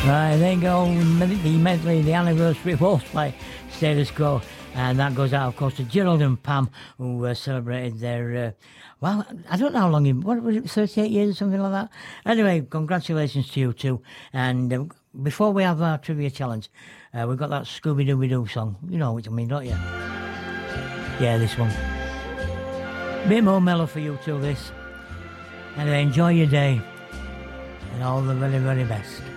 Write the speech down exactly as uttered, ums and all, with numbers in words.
Right, there you go, the medley, the anniversary horseplay status quo. And that goes out, of course, to Gerald and Pam, who uh, celebrated their, uh, well, I don't know how long, what was it, thirty-eight years or something like that? Anyway, congratulations to you two. And uh, before we have our trivia challenge, uh, we've got that Scooby-Dooby-Doo song. You know what I mean, don't you? Yeah, this one. Bit more mellow for you two, this. Anyway, enjoy your day. And all the very, very best.